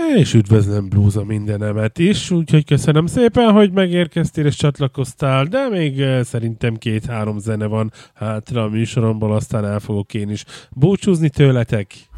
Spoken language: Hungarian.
És üdvözlöm Blúza mindenemet is, úgyhogy köszönöm szépen, hogy megérkeztél és csatlakoztál, de még szerintem 2-3 zene van hátra a műsoromból, aztán el fogok én is búcsúzni tőletek.